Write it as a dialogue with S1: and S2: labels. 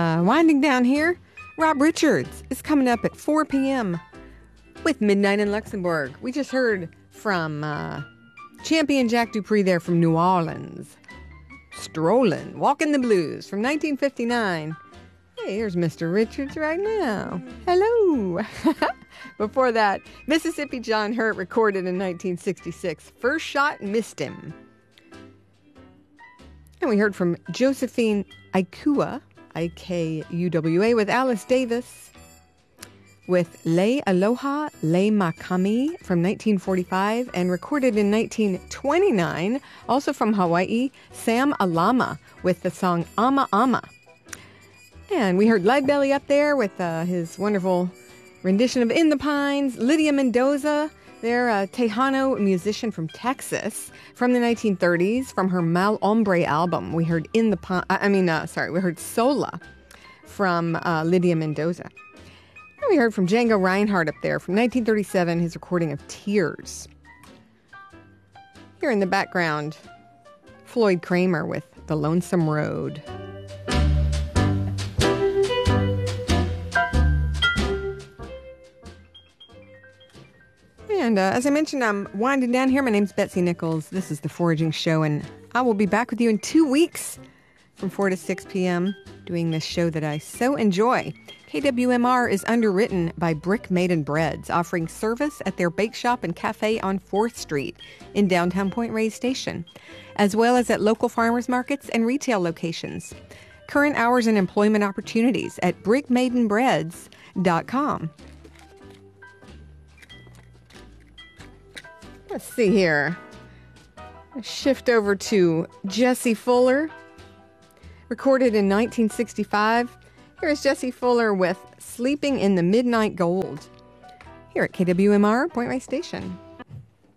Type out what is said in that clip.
S1: Winding down here, Rob Richards is coming up at 4 p.m. with Midnight in Luxembourg. We just heard from champion Jack Dupree there from New Orleans. Strollin', Walkin' the Blues from 1959. Hey, here's Mr. Richards right now. Hello. Before that, Mississippi John Hurt recorded in 1966. First Shot Missed Him. And we heard from Josephine Ikuwa, I-K-U-W-A, with Alice Davis, with Le Aloha, Le Makami from 1945, and recorded in 1929, also from Hawaii, Sam Alama with the song Ama Ama. And we heard Lead Belly up there with his wonderful rendition of In the Pines. Lydia Mendoza, they're a Tejano musician from Texas from the 1930s, from her Mal Hombre album. We heard we heard Sola from Lydia Mendoza. And we heard from Django Reinhardt up there from 1937, his recording of Tears. Here in the background, Floyd Kramer with The Lonesome Road. And as I mentioned, I'm winding down here. My name's Betsy Nichols. This is The Foraging Show, and I will be back with you in 2 weeks from 4 to 6 p.m. doing this show that I so enjoy. KWMR is underwritten by Brick Maiden Breads, offering service at their bake shop and cafe on 4th Street in downtown Point Reyes Station, as well as at local farmers markets and retail locations. Current hours and employment opportunities at brickmaidenbreads.com. Let's see here. Shift over to Jessie Fuller, recorded in 1965. Here's Jessie Fuller with Sleeping in the Midnight Gold, here at KWMR Point Reyes Station.